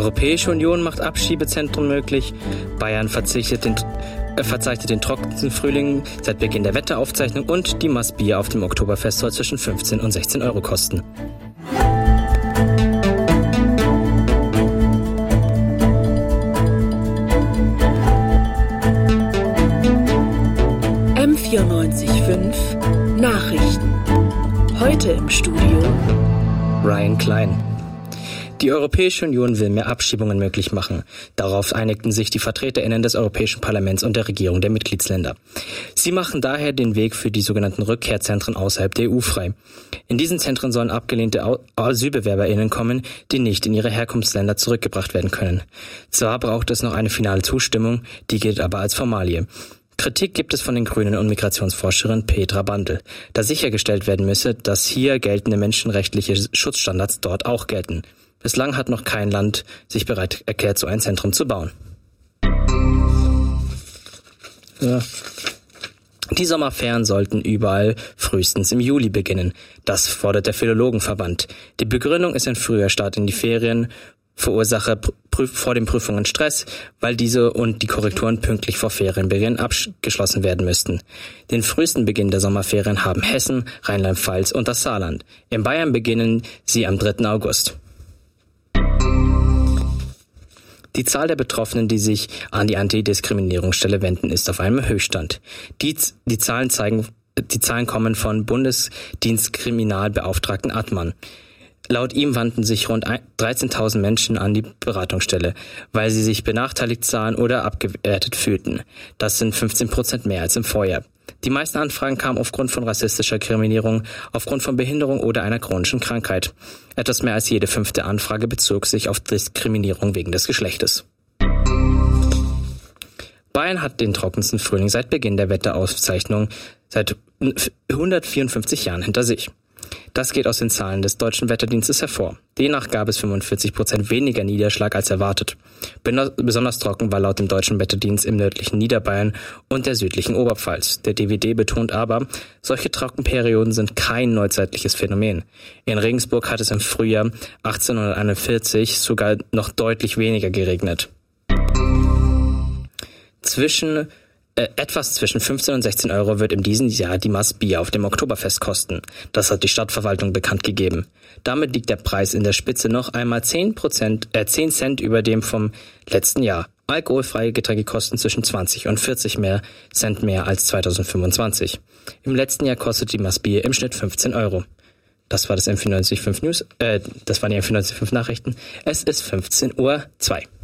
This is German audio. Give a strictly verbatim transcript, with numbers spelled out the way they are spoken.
Europäische Union macht Abschiebezentren möglich. Bayern verzichtet den, äh, verzeichnet den trockensten Frühling seit Beginn der Wetteraufzeichnung und die Maß Bier auf dem Oktoberfest soll zwischen fünfzehn und sechzehn Euro kosten. M vierundneunzig Komma fünf Nachrichten. Heute im Studio Ryan Klein. Die Europäische Union will mehr Abschiebungen möglich machen. Darauf einigten sich die VertreterInnen des Europäischen Parlaments und der Regierung der Mitgliedsländer. Sie machen daher den Weg für die sogenannten Rückkehrzentren außerhalb der E U frei. In diesen Zentren sollen abgelehnte AsylbewerberInnen kommen, die nicht in ihre Herkunftsländer zurückgebracht werden können. Zwar braucht es noch eine finale Zustimmung, die gilt aber als Formalie. Kritik gibt es von den Grünen und Migrationsforscherin Petra Bandl, da sichergestellt werden müsse, dass hier geltende menschenrechtliche Schutzstandards dort auch gelten. Bislang hat noch kein Land sich bereit erklärt, so ein Zentrum zu bauen. Ja. Die Sommerferien sollten überall frühestens im Juli beginnen. Das fordert der Philologenverband. Die Begründung ist ein früher Start in die Ferien, verursache prüf- vor den Prüfungen Stress, weil diese und die Korrekturen pünktlich vor Ferienbeginn abgeschlossen werden müssten. Den frühesten Beginn der Sommerferien haben Hessen, Rheinland-Pfalz und das Saarland. In Bayern beginnen sie am dritten August. Die Zahl der Betroffenen, die sich an die Antidiskriminierungsstelle wenden, ist auf einem Höchststand. Die, die Zahlen zeigen, die Zahlen kommen von Bundesdienstkriminalbeauftragten Attmann. Laut ihm wandten sich rund dreizehntausend Menschen an die Beratungsstelle, weil sie sich benachteiligt sahen oder abgewertet fühlten. Das sind fünfzehn Prozent mehr als im Vorjahr. Die meisten Anfragen kamen aufgrund von rassistischer Diskriminierung, aufgrund von Behinderung oder einer chronischen Krankheit. Etwas mehr als jede fünfte Anfrage bezog sich auf Diskriminierung wegen des Geschlechtes. Bayern hat den trockensten Frühling seit Beginn der Wetteraufzeichnung seit hundertvierundfünfzig Jahren hinter sich. Das geht aus den Zahlen des Deutschen Wetterdienstes hervor. Demnach gab es fünfundvierzig Prozent weniger Niederschlag als erwartet. Besonders trocken war laut dem Deutschen Wetterdienst im nördlichen Niederbayern und der südlichen Oberpfalz. Der D W D betont aber, solche Trockenperioden sind kein neuzeitliches Phänomen. In Regensburg hat es im Frühjahr achtzehnhunderteinundvierzig sogar noch deutlich weniger geregnet. Zwischen Äh, etwas zwischen fünfzehn und sechzehn Euro wird in diesem Jahr die Maß Bier auf dem Oktoberfest kosten. Das hat die Stadtverwaltung bekannt gegeben. Damit liegt der Preis in der Spitze noch einmal zehn Prozent, äh, zehn Cent über dem vom letzten Jahr. Alkoholfreie Getränke kosten zwischen zwanzig und vierzig mehr Cent mehr als zweitausendfünfundzwanzig. Im letzten Jahr kostet die Maß Bier im Schnitt fünfzehn Euro. Das war das M vierundneunzig Komma fünf News, äh, das waren die M vierundneunzig Komma fünf Nachrichten. Es ist fünfzehn Uhr zwei.